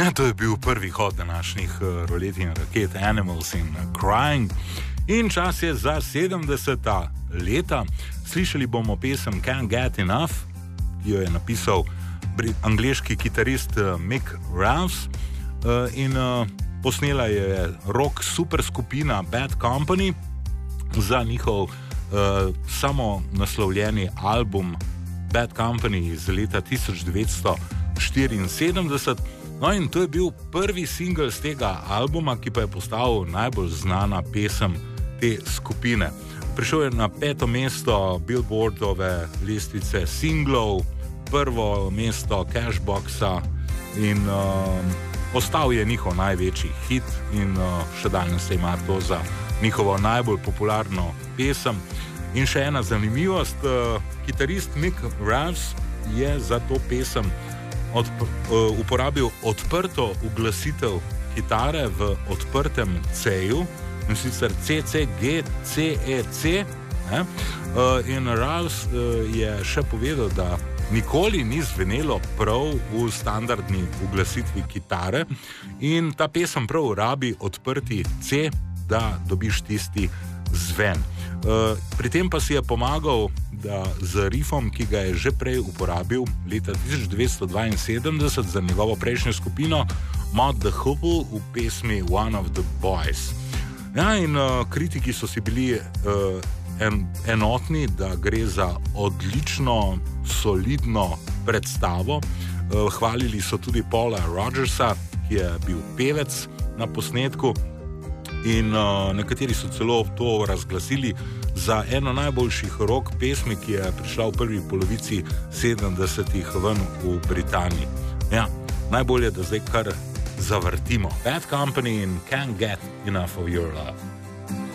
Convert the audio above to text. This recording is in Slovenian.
Ja, to je bil prvi hod današnjih rolet in raket Animals in Crying. In čas je za 70. leta. Slišali bomo pesem Can't Get Enough, ki jo je napisal angleški kitarist Mick Ralphs in posnela je rock super skupina Bad Company za njihov samo naslovljeni album Bad Company iz leta 1974. No in to je bil prvi singl z tega albuma, ki pa je postal najbolj znana pesem te skupine. Prišel je na 5. mesto Billboardove lestvice singlov, prvo mesto Cashboxa in postal je njihov največji hit in še danes se ima to za njihovo najbolj popularno pesem. In še ena zanimivost, kitarist Mick Ralphs je za to pesem uporabil odprto uglasitev kitare v odprtem C-ju, in sicer C, G, C, E, C. In Ralphs je še povedal, da nikoli ni zvenelo prav v standardni uglasitvi kitare in ta pesem prav rabi odprti C, da dobiš tisti zven. Pri tem pa si je pomagal z riffom, ki ga je že prej uporabil leta 1972 za njegovo prejšnjo skupino Mott the Hoople v pesmi One of the Boys. Ja, in kritiki so si bili enotni, da gre za odlično, solidno predstavo. Hvalili so tudi Paula Rodgersa, ki je bil pevec na posnetku, in nekateri so celo to razglasili za eno najboljših rock pesmi, ki je prišla v prvi polovici 70-ih ven v Britaniji. Ja, najbolje, da zdaj kar zavrtimo. Bad Company in Can't Get Enough of Your Love.